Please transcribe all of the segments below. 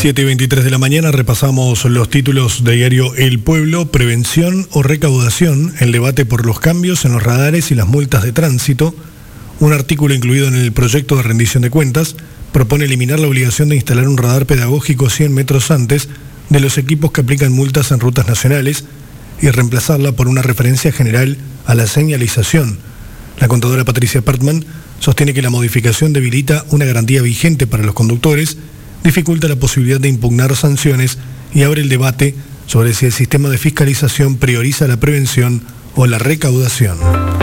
7:23 de la mañana repasamos los títulos de diario El Pueblo. Prevención o recaudación, el debate por los cambios en los radares y las multas de tránsito. Un artículo incluido en el proyecto de rendición de cuentas propone eliminar la obligación de instalar un radar pedagógico 100 metros antes de los equipos que aplican multas en rutas nacionales y reemplazarla por una referencia general a la señalización. La contadora Patricia Pertman sostiene que la modificación debilita una garantía vigente para los conductores, dificulta la posibilidad de impugnar sanciones y abre el debate sobre si el sistema de fiscalización prioriza la prevención o la recaudación.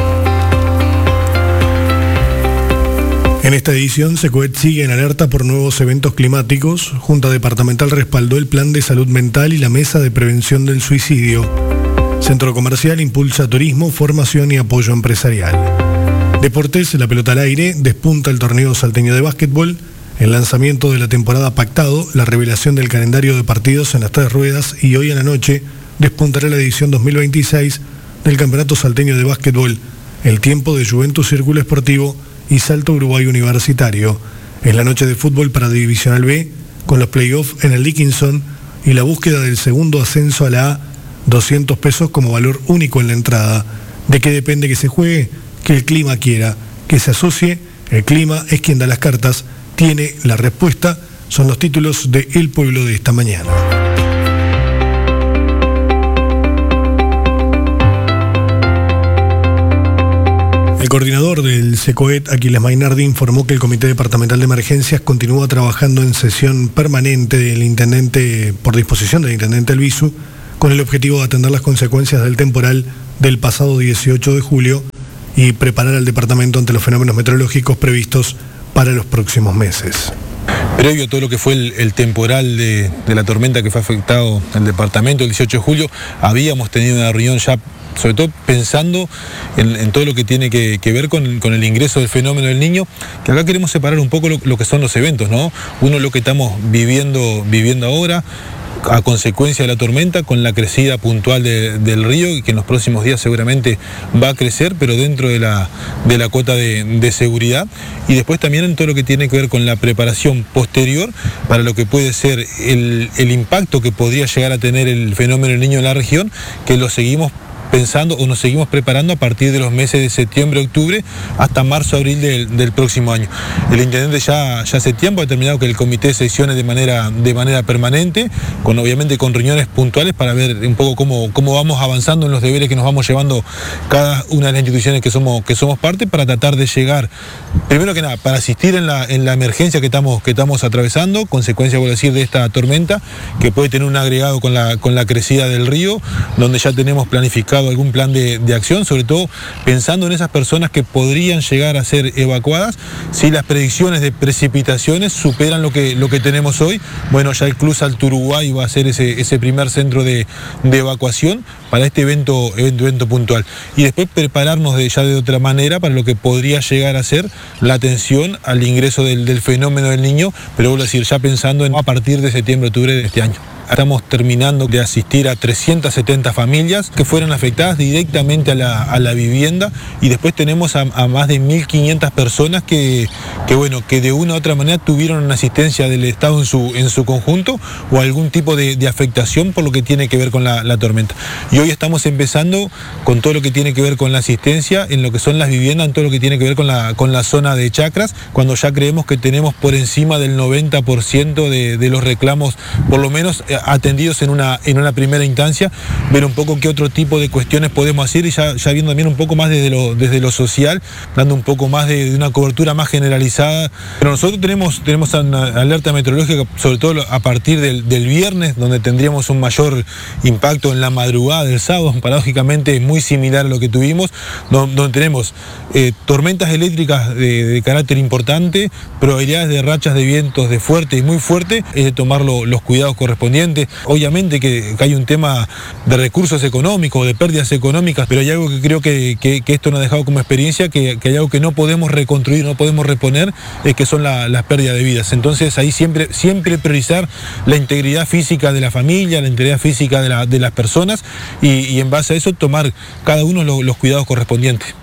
En esta edición, Secoet sigue en alerta por nuevos eventos climáticos. Junta Departamental respaldó el Plan de Salud Mental y la Mesa de Prevención del Suicidio. Centro Comercial impulsa turismo, formación y apoyo empresarial. Deportes, la pelota al aire, despunta el torneo salteño de básquetbol. El lanzamiento de la temporada pactado, la revelación del calendario de partidos en las 3 ruedas y hoy en la noche despuntará la edición 2026 del Campeonato Salteño de Básquetbol, el tiempo de Juventus Círculo Esportivo y Salto Uruguay Universitario. Es la noche de fútbol para Divisional B, con los playoffs en el Dickinson y la búsqueda del segundo ascenso a la A, 200 pesos como valor único en la entrada. ¿De qué depende que se juegue? Que el clima quiera, que se asocie. El clima es quien da las cartas. Tiene la respuesta, son los títulos de El Pueblo de esta mañana. El coordinador del Secoet, Aquiles Mainardi, informó que el Comité Departamental de Emergencias continúa trabajando en sesión permanente del intendente, por disposición del intendente Elvisu, con el objetivo de atender las consecuencias del temporal del pasado 18 de julio y preparar al departamento ante los fenómenos meteorológicos previstos para los próximos meses. Previo a todo lo que fue el temporal de la tormenta que fue afectado el departamento el 18 de julio, habíamos tenido una reunión ya, sobre todo pensando en todo lo que tiene que ver con el ingreso del fenómeno del Niño, que acá queremos separar un poco lo que son los eventos, ¿no? Uno, lo que estamos viviendo ahora, a consecuencia de la tormenta, con la crecida puntual del río, y que en los próximos días seguramente va a crecer, pero dentro de la cuota de seguridad, y después también en todo lo que tiene que ver con la preparación posterior para lo que puede ser el impacto que podría llegar a tener el fenómeno del Niño en la región, que lo seguimos pensando o nos seguimos preparando a partir de los meses de septiembre, octubre, hasta marzo, abril del próximo año. El intendente ya hace tiempo ha determinado que el comité sesione de manera permanente, obviamente con reuniones puntuales para ver un poco cómo vamos avanzando en los deberes que nos vamos llevando cada una de las instituciones que somos parte, para tratar de llegar, primero que nada, para asistir en la emergencia que estamos atravesando, consecuencia, voy a decir, de esta tormenta, que puede tener un agregado con la crecida del río, donde ya tenemos planificado algún plan de acción, sobre todo pensando en esas personas que podrían llegar a ser evacuadas si las predicciones de precipitaciones superan lo que tenemos hoy. Bueno, ya el Club Salto Uruguay va a ser ese primer centro de evacuación para este evento puntual, y después prepararnos ya de otra manera para lo que podría llegar a ser la atención al ingreso del fenómeno del Niño, pero vuelvo a decir, ya pensando a partir de septiembre, octubre de este año. Estamos terminando de asistir a 370 familias que fueron afectadas directamente a la vivienda, y después tenemos a más de 1.500 personas que de una u otra manera tuvieron una asistencia del Estado en su conjunto, o algún tipo de afectación por lo que tiene que ver con la tormenta. Y hoy estamos empezando con todo lo que tiene que ver con la asistencia en lo que son las viviendas, en todo lo que tiene que ver con la zona de chacras, cuando ya creemos que tenemos por encima del 90% de los reclamos, por lo menos atendidos en una primera instancia, ver un poco qué otro tipo de cuestiones podemos hacer, y ya viendo también un poco más desde lo social, dando un poco más de una cobertura más generalizada. Pero nosotros tenemos una alerta meteorológica, sobre todo a partir del viernes, donde tendríamos un mayor impacto en la madrugada del sábado, paradójicamente muy similar a lo que tuvimos, donde tenemos tormentas eléctricas de carácter importante, probabilidades de rachas de vientos de fuerte y muy fuerte, es de tomar los cuidados correspondientes. Obviamente que hay un tema de recursos económicos, de pérdidas económicas, pero hay algo que creo que esto nos ha dejado como experiencia, que hay algo que no podemos reconstruir, no podemos reponer, que son las pérdidas de vidas. Entonces ahí siempre priorizar la integridad física de la familia, la integridad física de las personas, y en base a eso tomar cada uno los cuidados correspondientes.